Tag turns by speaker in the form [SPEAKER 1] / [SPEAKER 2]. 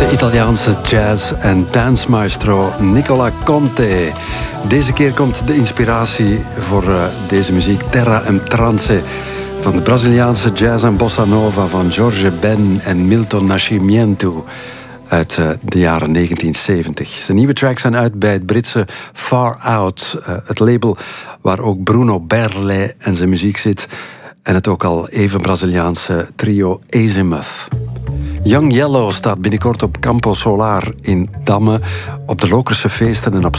[SPEAKER 1] Italiaanse jazz- en dansmaestro Nicola Conte. Deze keer komt de inspiratie voor deze muziek Terra en Trance van de Braziliaanse jazz en bossa nova van Jorge Ben en Milton Nascimento uit de jaren 1970. Zijn nieuwe tracks zijn uit bij het Britse Far Out, het label waar ook Bruno Berle en zijn muziek zit, en het ook al even Braziliaanse trio Azimuth. Young Yellow staat binnenkort op Campo Solar in Damme, op de Lokerse feesten en op